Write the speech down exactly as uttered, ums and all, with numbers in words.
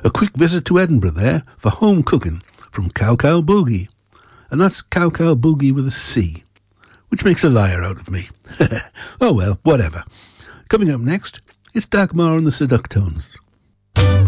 A quick visit to Edinburgh there for home cooking from Cow Cow Boogie. And that's Cow Cow Boogie with a C, which makes a liar out of me. Oh well, whatever. Coming up next, it's Dagmar and the Seductones.